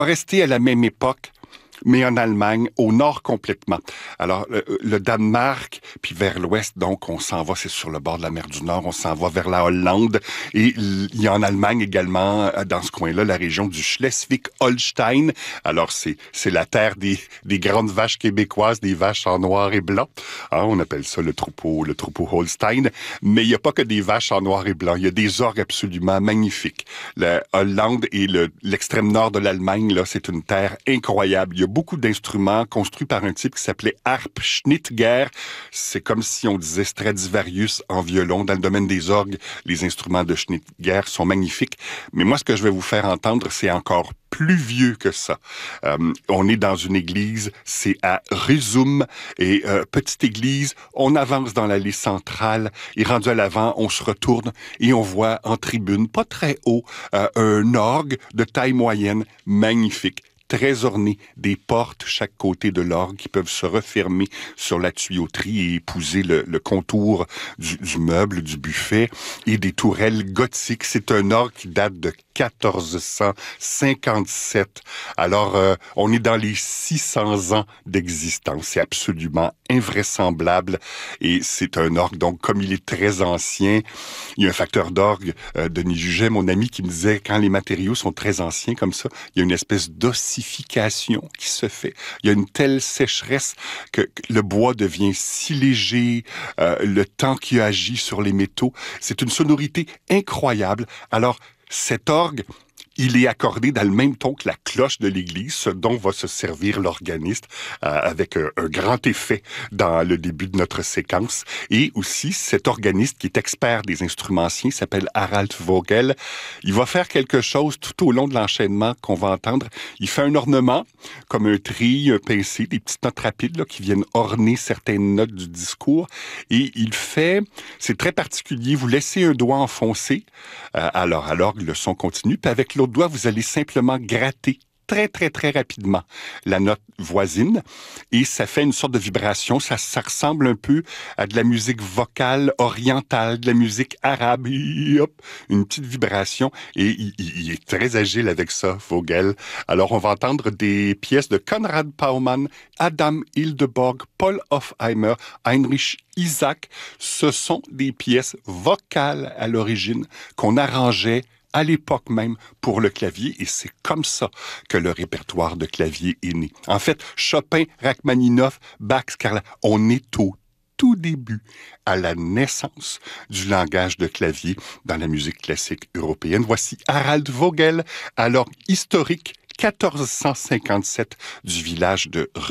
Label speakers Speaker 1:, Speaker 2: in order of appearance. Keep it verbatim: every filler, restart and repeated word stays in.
Speaker 1: resté à la même époque, mais en Allemagne, au nord complètement. Alors, le, le Danemark, puis vers l'ouest, donc, on s'en va, c'est sur le bord de la mer du Nord, on s'en va vers la Hollande. Et il y a en Allemagne également, dans ce coin-là, la région du Schleswig-Holstein. Alors, c'est c'est la terre des, des grandes vaches québécoises, des vaches en noir et blanc. Hein, on appelle ça le troupeau, le troupeau Holstein. Mais il n'y a pas que des vaches en noir et blanc. Il y a des orgues absolument magnifiques. La Hollande et le, l'extrême nord de l'Allemagne, là, c'est une terre incroyable. Il y a beaucoup d'instruments construits par un type qui s'appelait Harp Schnitger. C'est comme si on disait Stradivarius en violon. Dans le domaine des orgues, les instruments de Schnitger sont magnifiques. Mais moi, ce que je vais vous faire entendre, c'est encore plus vieux que ça. Euh, on est dans une église, c'est à Husum, et euh, petite église, on avance dans l'allée centrale, et rendu à l'avant, on se retourne, et on voit en tribune, pas très haut, euh, un orgue de taille moyenne, magnifique, très orné, des portes chaque côté de l'orgue qui peuvent se refermer sur la tuyauterie et épouser le, le contour du, du meuble, du buffet, et des tourelles gothiques. C'est un orgue qui date de quatorze cent cinquante-sept. Alors, euh, on est dans les six cents ans d'existence. C'est absolument invraisemblable. Et c'est un orgue, donc, comme il est très ancien, il y a un facteur d'orgue, euh, Denis Juget, mon ami, qui me disait, quand les matériaux sont très anciens comme ça, il y a une espèce d'ossification qui se fait. Il y a une telle sécheresse que, que le bois devient si léger, euh, le temps qui agit sur les métaux. C'est une sonorité incroyable. Alors, cet orgue, il est accordé dans le même ton que la cloche de l'église, ce dont va se servir l'organiste euh, avec un, un grand effet dans le début de notre séquence. Et aussi, cet organiste qui est expert des instruments anciens s'appelle Harald Vogel. Il va faire quelque chose tout au long de l'enchaînement qu'on va entendre. Il fait un ornement, comme un tri, un pincé, des petites notes rapides là, qui viennent orner certaines notes du discours. Et il fait, c'est très particulier, vous laissez un doigt enfoncé, euh, alors à l'orgue, le son continue, puis avec l'autre doigt, vous allez simplement gratter très, très, très rapidement la note voisine et ça fait une sorte de vibration. Ça, ça ressemble un peu à de la musique vocale orientale, de la musique arabe. Et hop, une petite vibration et il, il est très agile avec ça, Vogel. Alors, on va entendre des pièces de Konrad Paumann, Adam Hildeborg, Paul Hofheimer, Heinrich Isaac. Ce sont des pièces vocales à l'origine qu'on arrangeait à l'époque même pour le clavier, et c'est comme ça que le répertoire de clavier est né. En fait, Chopin, Rachmaninoff, Bach, Scarlatti, on est au tout début, à la naissance du langage de clavier dans la musique classique européenne. Voici Harald Vogel, à l'orgue historique quatorze cent cinquante-sept du village de